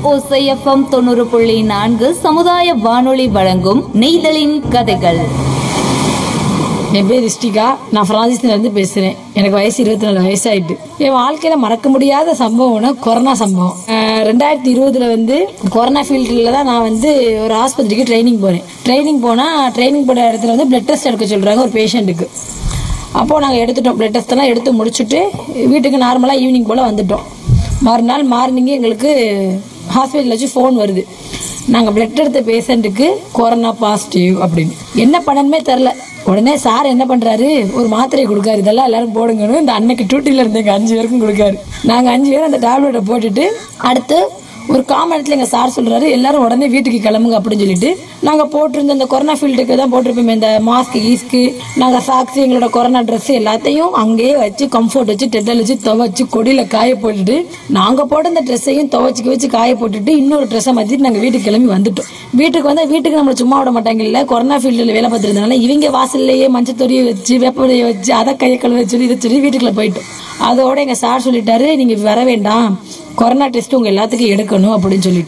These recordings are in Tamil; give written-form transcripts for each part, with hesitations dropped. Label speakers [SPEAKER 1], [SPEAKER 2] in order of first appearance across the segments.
[SPEAKER 1] ஓசை எஃப்எம் 90.4 சமுதாய வானொலி வழங்கும் நெய்தலின் கதைகள்.
[SPEAKER 2] என் பேர் ரிஷ்டிகா. நான் பிரான்சிஸ்லேருந்து பேசுகிறேன். எனக்கு வயசு 24 வயசாயிட்டு. என் வாழ்க்கையில் மறக்க முடியாத சம்பவம்னா கொரோனா சம்பவம். 2020 வந்து கொரோனா ஃபீல்டில் தான் நான் வந்து ஒரு ஆஸ்பத்திரிக்கு ட்ரைனிங் போனேன். ட்ரைனிங் போன இடத்துல வந்து பிளட் டெஸ்ட் எடுக்க சொல்கிறாங்க ஒரு பேஷண்ட்டுக்கு. அப்போது நாங்கள் எடுத்துட்டோம். பிளட் டெஸ்ட்டெல்லாம் எடுத்து முடிச்சுட்டு வீட்டுக்கு நார்மலாக ஈவினிங் போல் வந்துட்டோம். மறுநாள் மார்னிங்கே எங்களுக்கு ஹாஸ்பிட்டலில் வச்சு ஃபோன் வருது, நாங்கள் பிளட் எடுத்த பேஷண்ட்டுக்கு கொரோனா பாசிட்டிவ் அப்படின்னு. என்ன பண்ணணுமே தெரில. உடனே சார் என்ன பண்ணுறாரு, ஒரு மாத்திரையை கொடுக்காரு, இதெல்லாம் எல்லாரும் போடுங்கன்னு. இந்த அன்னைக்கு டியூட்டியில் இருந்த எங்கள் 5 பேருக்கும் கொடுக்காரு. நாங்கள் 5 பேரும் அந்த டேப்லெட்டை போட்டுட்டு அடுத்து ஒரு காமனத்தில் எங்கள் சார் சொல்கிறாரு, எல்லாரும் உடனே வீட்டுக்கு கிளம்புங்க அப்படின்னு சொல்லிட்டு நாங்கள் போட்டிருந்த இந்த கொரோனா ஃபீல்டுக்கு தான் போட்டிருப்போமே இந்த மாஸ்க் ஈஸ்க்கு, நாங்கள் சாக்ஸு, எங்களோட கொரோனா ட்ரெஸ் எல்லாத்தையும் அங்கேயே வச்சு கம்ஃபர்ட் வச்சு டெட்டல் வச்சு துவைச்சு கொடியில் காய போட்டுட்டு நாங்கள் போட்ட இந்த ட்ரெஸ்ஸையும் துவைச்சிக்க வச்சு காய போட்டுட்டு இன்னொரு ட்ரெஸ்ஸை மாற்றிட்டு நாங்கள் வீட்டுக்கு கிளம்பி வந்துட்டோம். வீட்டுக்கு வந்தால் வீட்டுக்கு நம்மளை சும்மா விட மாட்டாங்க. இல்லை, கொரோனா ஃபீல்டில் வேலை பார்த்துருந்தனால இவங்க வாசல்லையே மஞ்சள் தொடியை வச்சு வேப்பலையை வச்சு அதை கையை கழுவ சொல்லி இதை சொல்லி வீட்டுக்குள்ளே போயிட்டோம். அதோட எங்கள் சார் சொல்லிட்டாரு, நீங்கள் வர வேண்டாம், கொரோனா டெஸ்ட் உங்கள் எல்லாத்துக்கும் எடுக்கணும் அப்படின்னு சொல்லிட்டு.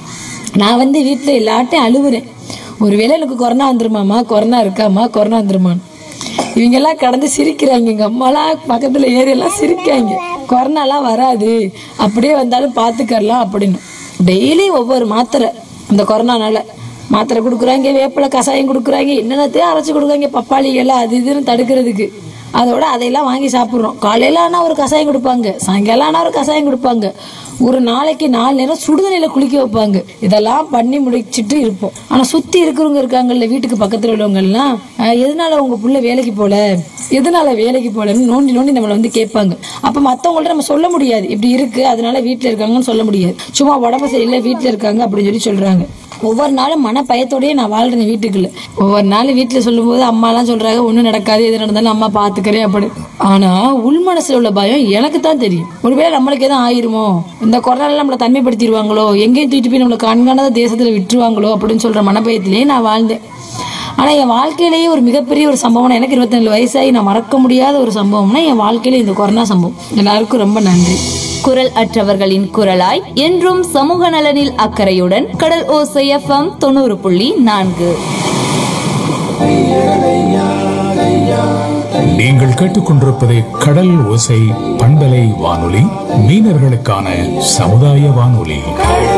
[SPEAKER 2] நான் வந்து வீட்டில் எல்லாட்டையும் அழுவுறேன், ஒருவேளை எனக்கு கொரோனா வந்துருமாம்மா, கொரோனா இருக்காம்மா, கொரோனா வந்துருமான்னு. இவங்கெல்லாம் கடந்து சிரிக்கிறாங்க. எங்கள் அம்மாலாம் பக்கத்தில் ஏரியெல்லாம் சிரிக்காங்க. கொரோனாலாம் வராது, அப்படியே வந்தாலும் பார்த்துக்கலாம் அப்படின்னு. டெய்லி ஒவ்வொரு மாத்திரை இந்த கொரோனானால மாத்திரை கொடுக்குறாங்க, வேப்பிலை கஷாயம் கொடுக்குறாங்க, என்னென்னத்தையும் அரைச்சி கொடுக்குறாங்க, பப்பாளி எல்லாம் அது இதுன்னு தடுக்கிறதுக்கு. அதோட அதையெல்லாம் வாங்கி சாப்பிட்றோம். காலையில் ஆனால் ஒரு கஷாயம் கொடுப்பாங்க, சாயங்காலம் ஆனால் ஒரு கஷாயம் கொடுப்பாங்க, ஒரு நாளைக்கு 4 நேரம் சுடுதண்ணியில் குளிக்க வைப்பாங்க. இதெல்லாம் பண்ணி முடிச்சுட்டு இருப்போம். ஆனால் சுற்றி இருக்கிறவங்க இருக்காங்கல்ல, வீட்டுக்கு பக்கத்தில் உள்ளவங்கலாம், எதனால உங்கள் புள்ள வேலைக்கு போகல, எதனால வேலைக்கு போகலன்னு நோண்டி நோண்டி நம்மளை வந்து கேட்பாங்க. அப்போ மற்றவங்கள்ட்ட நம்ம சொல்ல முடியாது, இப்படி இருக்குது அதனால வீட்டில் இருக்காங்கன்னு சொல்ல முடியாது. சும்மா உடம்பு சரியில்லை வீட்டில் இருக்காங்க அப்படின்னு சொல்லி சொல்கிறாங்க. ஒவ்வொரு நாளும் மன பயத்தோடய நான் வாழ்றேன் வீட்டுக்குள்ள. ஒவ்வொரு நாள் வீட்டில் சொல்லும்போது அம்மாலாம் சொல்றாங்க, ஒன்றும் நடக்காது, எது நடந்தாலும் அம்மா பார்த்துக்கிறேன் அப்படி. ஆனா உள் மனசுல உள்ள பயம் எனக்கு தான் தெரியும். ஒருவேளை நம்மளுக்கு எதுவும் ஆயிருமோ, இந்த கொரோனால நம்மளை தனிமைப்படுத்திடுவாங்களோ, எங்கேயும் தூக்கிட்டு போய் நம்மளை கண்காணாத தேசத்துல விட்டுருவாங்களோ அப்படின்னு சொல்ற மனபயத்திலேயே நான் வாழ்ந்தேன். ஆனா என் வாழ்க்கையிலேயே ஒரு மிகப்பெரிய ஒரு சம்பவம், எனக்கு 24 வயசாகி நான் மறக்க முடியாத ஒரு சம்பவம்னா என் வாழ்க்கையில இந்த கொரோனா சம்பவம். எல்லாருக்கும் ரொம்ப நன்றி.
[SPEAKER 1] குரல் அற்றவர்களின் குரலாய் என்றும் சமூக நலனில் அக்கறையுடன் கடல் ஓசை எஃப்எம் 90.4.
[SPEAKER 3] நீங்கள் கேட்டுக்கொண்டிருப்பது கடல் ஓசை பண்பலை வானொலி, மீனவர்களுக்கான சமுதாய வானொலி.